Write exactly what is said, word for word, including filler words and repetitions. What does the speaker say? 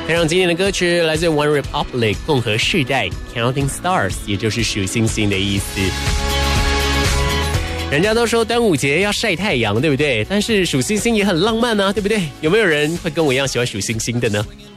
配上今天的歌曲来自 One Republic 共和世代 Counting Stars， 也就是数星星的意思。人家都说端午节要晒太阳，对不对？但是数星星也很浪漫啊，对不对？有没有人会跟我一样喜欢数星星的呢？